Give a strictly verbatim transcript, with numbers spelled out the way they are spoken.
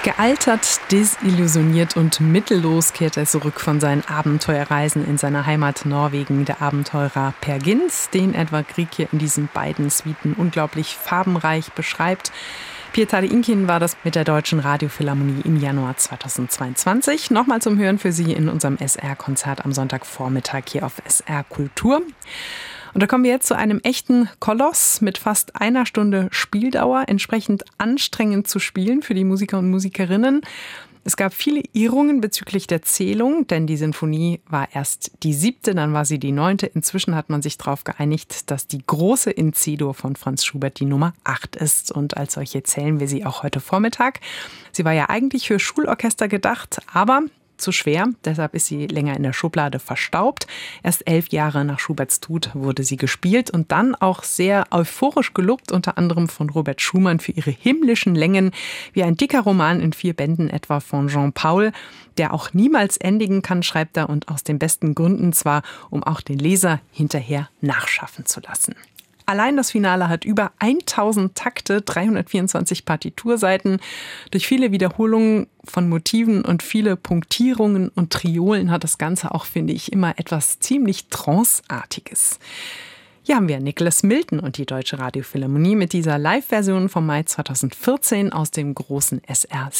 Gealtert, desillusioniert und mittellos kehrt er zurück von seinen Abenteuerreisen in seiner Heimat Norwegen. Der Abenteurer Per Gynt, den Edvard Grieg hier in diesen beiden Suiten unglaublich farbenreich beschreibt. Pietà di Inkin war das mit der Deutschen Radiophilharmonie im Januar zweitausendzweiundzwanzig. Nochmal zum Hören für Sie in unserem S R-Konzert am Sonntagvormittag hier auf S R Kultur. Und da kommen wir jetzt zu einem echten Koloss mit fast einer Stunde Spieldauer, entsprechend anstrengend zu spielen für die Musiker und Musikerinnen. Es gab viele Irrungen bezüglich der Zählung, denn die Sinfonie war erst die siebte, dann war sie die neunte. Inzwischen hat man sich darauf geeinigt, dass die große in C-Dur von Franz Schubert die Nummer acht ist. Und als solche zählen wir sie auch heute Vormittag. Sie war ja eigentlich für Schulorchester gedacht, aber zu schwer, deshalb ist sie länger in der Schublade verstaubt. Erst elf Jahre nach Schuberts Tod wurde sie gespielt und dann auch sehr euphorisch gelobt, unter anderem von Robert Schumann für ihre himmlischen Längen, wie ein dicker Roman in vier Bänden etwa von Jean Paul, der auch niemals endigen kann, schreibt er, und aus den besten Gründen zwar, um auch den Leser hinterher nachschaffen zu lassen. Allein das Finale hat über tausend Takte, dreihundertvierundzwanzig Partiturseiten. Durch viele Wiederholungen von Motiven und viele Punktierungen und Triolen hat das Ganze auch, finde ich, immer etwas ziemlich Tranceartiges. Hier haben wir Nicholas Milton und die Deutsche Radiophilharmonie mit dieser Live-Version vom Mai zweitausendvierzehn aus dem großen S R